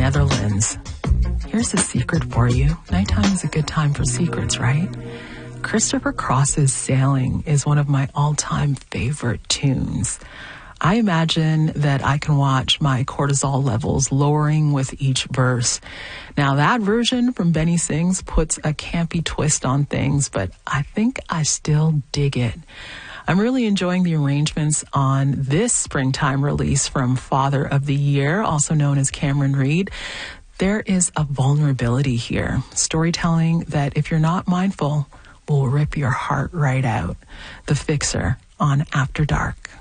Netherlands. Here's a secret for you. Nighttime is a good time for secrets, right? Christopher Cross's Sailing is one of my all-time favorite tunes. I imagine that I can watch my cortisol levels lowering with each verse. Now, that version from Benny Sings puts a campy twist on things, but I think I still dig it. I'm really enjoying the arrangements on this springtime release from Father of the Year, also known as Cameron Reid. There is a vulnerability here, storytelling that, if you're not mindful, will rip your heart right out. The Fixer on After Dark.